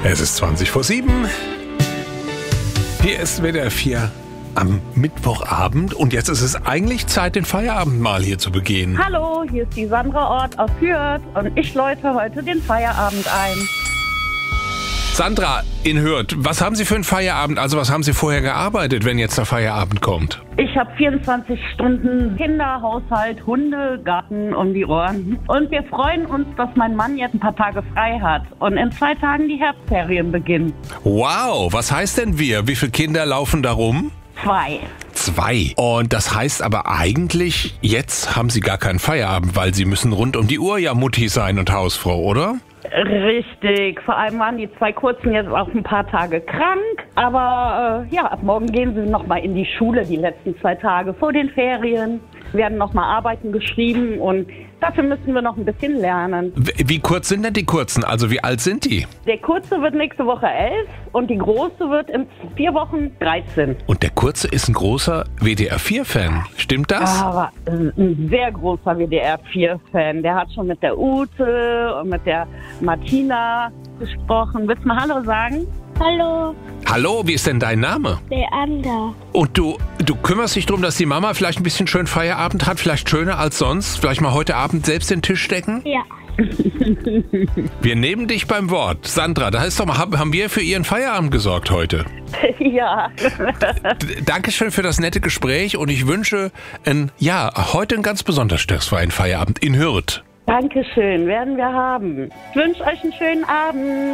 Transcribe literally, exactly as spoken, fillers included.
Es ist zwanzig vor sieben. Hier ist W D R vier am Mittwochabend und jetzt ist es eigentlich Zeit, den Feierabend mal hier zu begehen. Hallo, hier ist die Sandra Ort aus Hürth und ich läute heute den Feierabend ein. Sandra in Hürth, was haben Sie für einen Feierabend? Also was haben Sie vorher gearbeitet, wenn jetzt der Feierabend kommt? Ich habe vierundzwanzig Stunden Kinder, Haushalt, Hunde, Garten um die Ohren. Und wir freuen uns, dass mein Mann jetzt ein paar Tage frei hat und in zwei Tagen die Herbstferien beginnen. Wow, was heißt denn wir? Wie viele Kinder laufen da rum? Zwei. Zwei. Und das heißt aber eigentlich, jetzt haben Sie gar keinen Feierabend, weil Sie müssen rund um die Uhr ja Mutti sein und Hausfrau, oder? Richtig. Vor allem waren die zwei Kurzen jetzt auch ein paar Tage krank. Aber äh, ja, ab morgen gehen sie nochmal in die Schule, die letzten zwei Tage vor den Ferien. Werden nochmal Arbeiten geschrieben und dafür müssen wir noch ein bisschen lernen. Wie kurz sind denn die Kurzen? Also wie alt sind die? Der Kurze wird nächste Woche elf und die Große wird in vier Wochen dreizehn. Und der Kurze ist ein großer W D R vier Fan. Stimmt das? Aber ein sehr großer W D R vier Fan. Der hat schon mit der Ute und mit der Martina gesprochen. Willst du mal Hallo sagen? Hallo, Hallo, wie ist denn dein Name? Leander. Und du, du kümmerst dich darum, dass die Mama vielleicht ein bisschen schön Feierabend hat, vielleicht schöner als sonst? Vielleicht mal heute Abend selbst den Tisch decken? Ja. Wir nehmen dich beim Wort. Sandra, da heißt doch mal, haben wir für Ihren Feierabend gesorgt heute? Ja. D- Dankeschön für das nette Gespräch und ich wünsche, ein, ja, heute einen ganz besonders stressfreien Feierabend in Hürth. Dankeschön, werden wir haben. Ich wünsche euch einen schönen Abend.